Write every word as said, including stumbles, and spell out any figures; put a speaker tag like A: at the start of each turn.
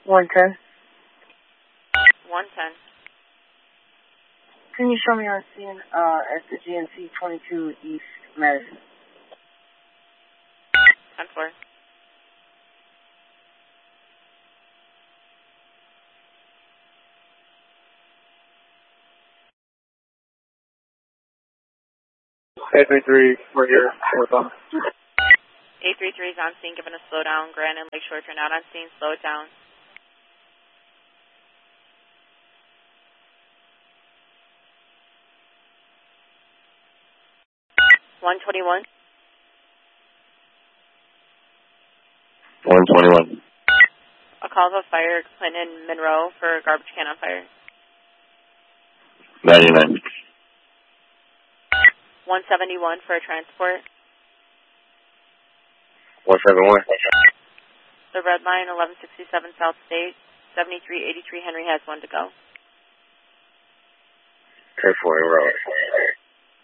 A: one ten.
B: one ten.
A: Can you show me on scene uh, at the G N C twenty-two East Madison?
B: ten four.
C: eight three three, we're here. What's on?
B: eight three three is on scene, given a slowdown. Grand and Lakeshore turn out on scene, slow it down. one twenty-one.
D: one twenty-one.
B: A call of a fire, Clinton Monroe for garbage can on fire.
D: ninety-nine.
B: one seventy-one for a transport.
D: one seventy-one.
B: The red line, eleven sixty-seven South State, seventy-three eighty-three Henry has one to go.
D: ten four, road.